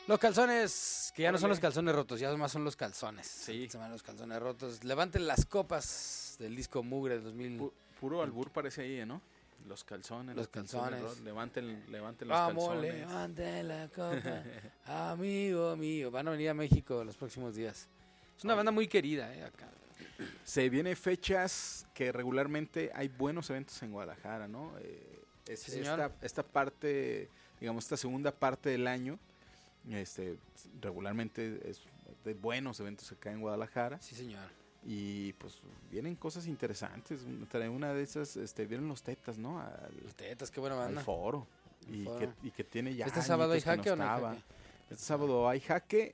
Los calzones, que ya no son los calzones rotos, ya más son los calzones. Sí. Se llaman los calzones rotos. Levanten las copas del disco Mugre de 2000. Puro albur parece ahí, ¿no? Los calzones. Los calzones. Levanten los Vamos, calzones. levanten la copa, amigo mío. Van a venir a México los próximos días. Es una banda muy querida, acá. Se vienen fechas que regularmente hay buenos eventos en Guadalajara, ¿no? Sí, señor. Esta parte, digamos, esta segunda parte del año, regularmente es de buenos eventos acá en Guadalajara. Sí, señor. Y pues vienen cosas interesantes. Una de esas, vienen los Tetas, ¿no? Los Tetas, qué buena banda. Al foro. Y que tiene ya. ¿Este sábado hay jaque o no hay estaba. jaque? Este sábado hay jaque.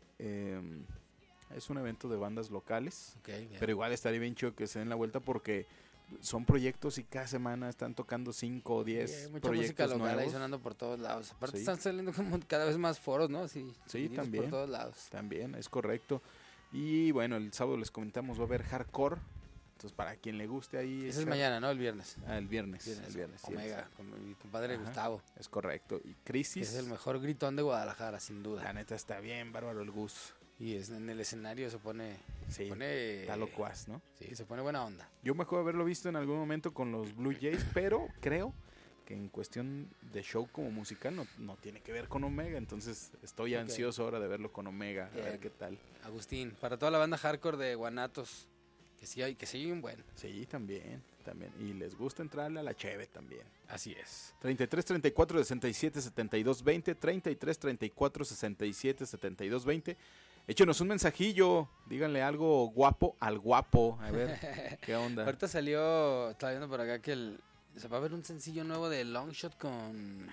Es un evento de bandas locales. Okay, bien. Pero igual estaría bien chido que se den la vuelta porque son proyectos y cada semana están tocando 5 o 10 mucha música proyectos local ahí nuevos. sonando por todos lados. Aparte Sí. están saliendo como cada vez más foros, ¿no? Sí, también. por todos lados. También, es correcto. Y bueno, el sábado les comentamos, va a haber hardcore. Entonces, para quien le guste ahí... Ese es mañana, ¿no? El viernes. El viernes. Omega, con mi compadre Gustavo. Es correcto. Y Crisis. Que es el mejor gritón de Guadalajara, sin duda. La neta está bien, bárbaro el Gus. Y en el escenario se pone... está locuaz, ¿no? Sí, se pone buena onda. Yo me acuerdo haberlo visto en algún momento con los Blue Jays, pero creo que en cuestión de show como musical no tiene que ver con Omega. Entonces estoy ansioso ahora de verlo con Omega. A ver qué tal. Agustín, para toda la banda hardcore de Guanatos, que sí hay un buen. Sí, también. Y les gusta entrarle a la cheve también. Así es. 33 34 67 72 20, 33 34 67 72 20. Échenos un mensajillo, díganle algo guapo al guapo, a ver qué onda. Ahorita estaba viendo por acá que se va a ver un sencillo nuevo de Longshot con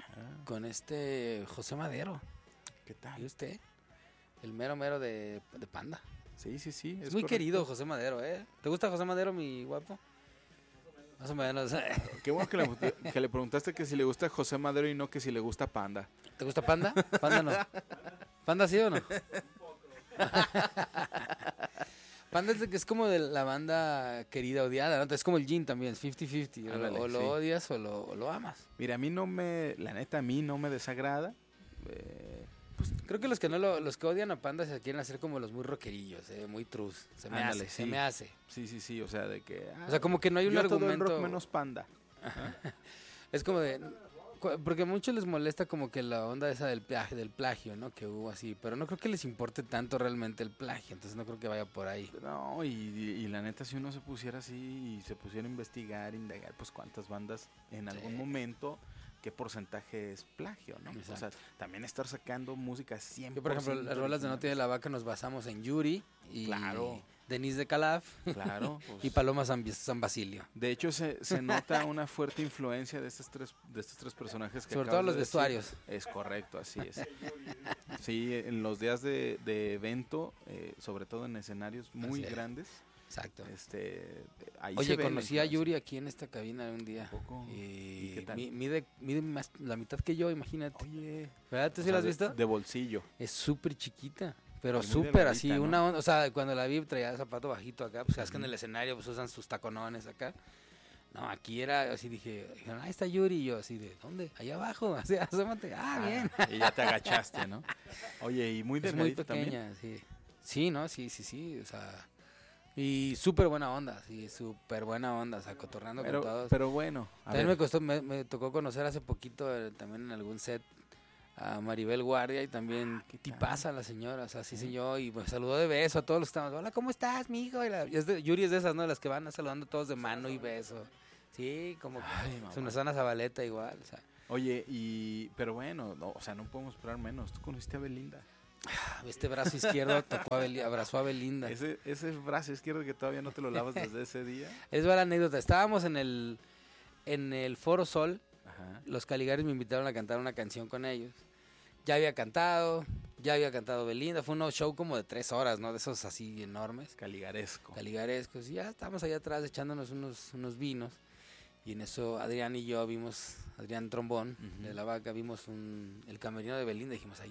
José Madero. ¿Qué tal? ¿Y usted? El mero de Panda. Sí. Es muy correcto. Querido José Madero, ¿eh? ¿Te gusta José Madero, mi guapo? Más o menos. Qué bueno que le preguntaste que si le gusta José Madero y no que si le gusta Panda. ¿Te gusta Panda? Panda no. ¿Panda sí o no? Panda es como de la banda querida, odiada, ¿no? Es como el Gin también, es 50-50. O lo odias o lo amas. Mira, la neta a mí no me desagrada. Pues creo que los que odian a Panda se quieren hacer como los muy rockerillos, muy trus. Se me hace. Sí, o sea, de que... o sea, como que no hay un argumento... Todo el rock menos Panda. Es como de... Porque a muchos les molesta como que la onda esa del plagio, ¿no? Que hubo así, pero no creo que les importe tanto realmente el plagio, entonces no creo que vaya por ahí. No, y la neta, si uno se pusiera así y se pusiera a investigar, indagar, pues cuántas bandas en algún momento, qué porcentaje es plagio, ¿no? Exacto. O sea, también estar sacando música 100%. Yo, por ejemplo, las rolas de No Tiene la Vaca nos basamos en Yuri y claro. Denise de Calaf, claro, pues, y Paloma San Basilio. De hecho, se nota una fuerte influencia de estos tres personajes que sobre todo los vestuarios. Es correcto, así es. Sí, en los días de evento, sobre todo en escenarios muy grandes. Exacto. Ahí oye, conocí a Yuri aquí en esta cabina un día. ¿Y qué tal? Mide más la mitad que yo, imagínate. Oye, ¿verdad? ¿Tú sí la has visto? De bolsillo. Es súper chiquita. Pero muy súper delgadita, así, ¿no? una onda, o sea, cuando la vi traía el zapato bajito acá, pues sabes que en el escenario pues usan sus taconones acá. No, aquí era así, dijeron, ahí está Yuri, y yo así de, ¿dónde? Allá abajo, así, asómate, bien. Y ya te agachaste, ¿no? Oye, y muy delgadita también. Es muy pequeña, sí. Sí, ¿no? Sí, o sea, y súper buena onda, o sea, cotorreando con todos. Pero bueno. También me tocó conocer hace poquito, también en algún set, a Maribel Guardia, y también tipaza la señora, o sea, sí, yo, y me saludó de beso a todos los que estaban, hola, ¿cómo estás, mijo? Yuri es de esas, ¿no? Las que van saludando todos de mano y beso. Sí, como que se nos dan a Zabaleta igual, o sea. Oye, pero bueno, o sea, no podemos esperar menos. ¿Tú conociste a Belinda? Este brazo izquierdo abrazó a Belinda. Ese brazo izquierdo que todavía no te lo lavas desde ese día. Es la anécdota. Estábamos en el Foro Sol. Ajá. Los Caligaris me invitaron a cantar una canción con ellos. Ya había cantado Belinda. Fue un show como de 3 horas, ¿no? De esos así enormes. Caligarescos. Y ya estábamos allá atrás echándonos unos vinos. Y en eso Adrián y yo Adrián Trombón, de La Vaca, vimos el camerino de Belinda. Y dijimos, ahí